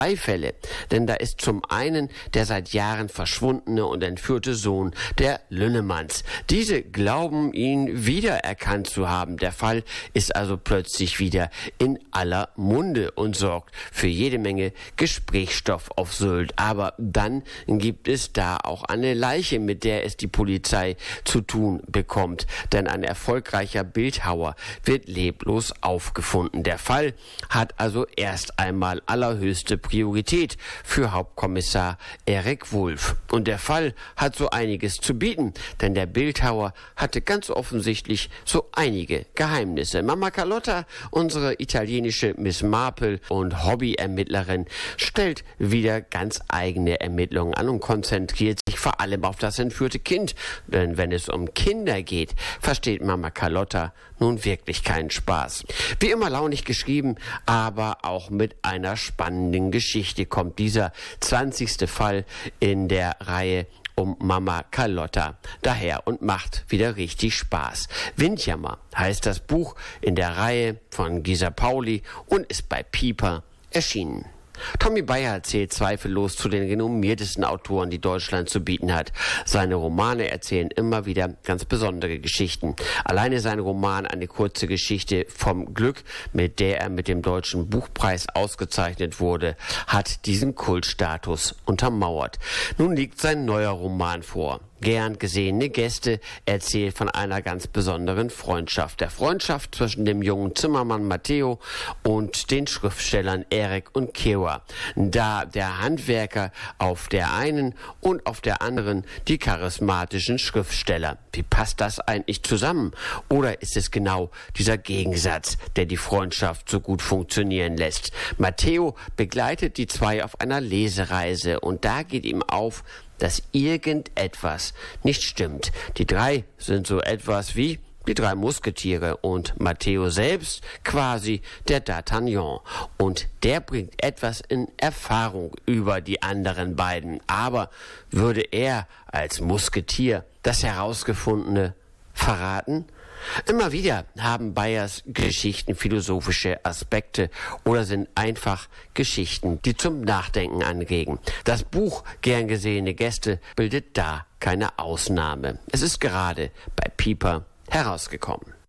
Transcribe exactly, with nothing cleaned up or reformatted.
Fälle, denn da ist zum einen der seit Jahren verschwundene und entführte Sohn der Lünnemanns. Diese glauben, ihn wiedererkannt zu haben. Der Fall ist also plötzlich wieder in aller Munde und sorgt für jede Menge Gesprächsstoff auf Sylt. Aber dann gibt es da auch eine Leiche, mit der es die Polizei zu tun bekommt, denn ein erfolgreicher Bildhauer wird leblos aufgefunden. Der Fall hat also erst einmal allerhöchste Priorität für Hauptkommissar Erik Wulff. Und der Fall hat so einiges zu bieten, denn der Bildhauer hatte ganz offensichtlich so einige Geheimnisse. Mama Carlotta, unsere italienische Miss Marple und Hobbyermittlerin, stellt wieder ganz eigene Ermittlungen an und konzentriert sich vor allem auf das entführte Kind. Denn wenn es um Kinder geht, versteht Mama Carlotta nun wirklich keinen Spaß. Wie immer launig geschrieben, aber auch mit einer spannenden Geschichte kommt dieser zwanzigste Fall in der Reihe um Mama Carlotta daher und macht wieder richtig Spaß. Windjammer heißt das Buch in der Reihe von Gisa Pauli und ist bei Piper erschienen. Tommy Bayer zählt zweifellos zu den renommiertesten Autoren, die Deutschland zu bieten hat. Seine Romane erzählen immer wieder ganz besondere Geschichten. Alleine sein Roman Eine kurze Geschichte vom Glück, mit der er mit dem Deutschen Buchpreis ausgezeichnet wurde, hat diesen Kultstatus untermauert. Nun liegt sein neuer Roman vor. Gern gesehene Gäste erzählt von einer ganz besonderen Freundschaft. Der Freundschaft zwischen dem jungen Zimmermann Matteo und den Schriftstellern Erik und Kira. Da der Handwerker auf der einen und auf der anderen die charismatischen Schriftsteller. Wie passt das eigentlich zusammen? Oder ist es genau dieser Gegensatz, der die Freundschaft so gut funktionieren lässt? Matteo begleitet die zwei auf einer Lesereise und da geht ihm auf, dass irgendetwas nicht stimmt. Die drei sind so etwas wie die drei Musketiere und Matteo selbst quasi der D'Artagnan. Und der bringt etwas in Erfahrung über die anderen beiden. Aber würde er als Musketier das Herausgefundene verraten? Immer wieder haben Bayers Geschichten philosophische Aspekte oder sind einfach Geschichten, die zum Nachdenken anregen. Das Buch Gern gesehene Gäste bildet da keine Ausnahme. Es ist gerade bei Piper herausgekommen.